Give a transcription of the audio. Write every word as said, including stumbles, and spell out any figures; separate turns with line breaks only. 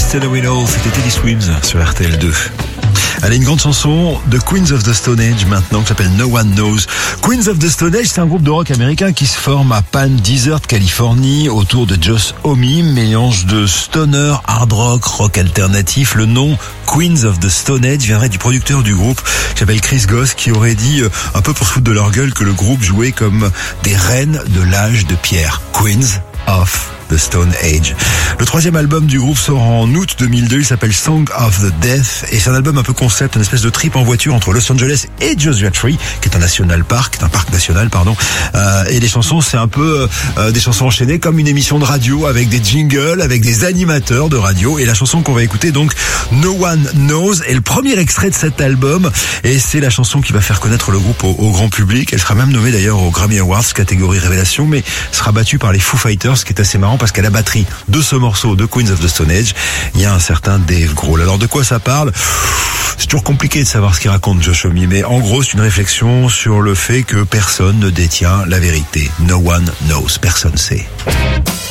Still a Widow, c'était Teddy Swims sur R T L deux. Allez, une grande chanson de Queens of the Stone Age maintenant qui s'appelle No One Knows. Queens of the Stone Age, c'est un groupe de rock américain qui se forme à Palm Desert, Californie, autour de Josh Homme, mélange de stoner, hard rock, rock alternatif. Le nom Queens of the Stone Age viendrait du producteur du groupe qui s'appelle Chris Goss, qui aurait dit, un peu pour se foutre de leur gueule, que le groupe jouait comme des reines de l'âge de pierre. Queens of The Stone Age. Le troisième album du groupe sort en août deux mille deux, il s'appelle Song of the Death et c'est un album un peu concept, une espèce de trip en voiture entre Los Angeles et Joshua Tree, qui est un national park, qui est un parc national, pardon. Euh, et les chansons, c'est un peu euh, des chansons enchaînées comme une émission de radio avec des jingles, avec des animateurs de radio. Et la chanson qu'on va écouter, donc, No One Knows, est le premier extrait de cet album et c'est la chanson qui va faire connaître le groupe au, au grand public. Elle sera même nommée d'ailleurs aux Grammy Awards catégorie révélation, mais sera battue par les Foo Fighters, ce qui est assez marrant parce qu'à la batterie de ce morceau de Queens of the Stone Age, il y a un certain Dave Grohl. Alors de quoi ça parle ? C'est toujours compliqué de savoir ce qu'il raconte Josh Homme, mais en gros c'est une réflexion sur le fait que personne ne détient la vérité. No one knows, personne sait.